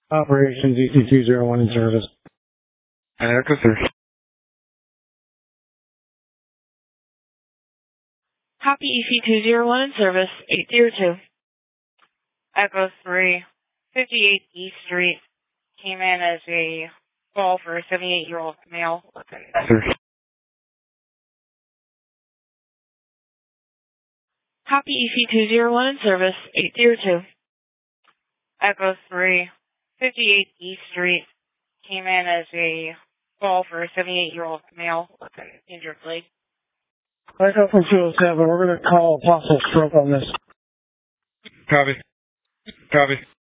Operations EC201 in service. Echo 3. Copy EC201 in service, 802. Echo 3, 58 East Street. Came in as a call for a 78-year-old male. Copy EC201 in service, 802. Echo 3, 58 East Street. Came in as a call for a 78-year-old male injured leg. Echo from 207, we're going to call a possible stroke on this. Copy. Copy.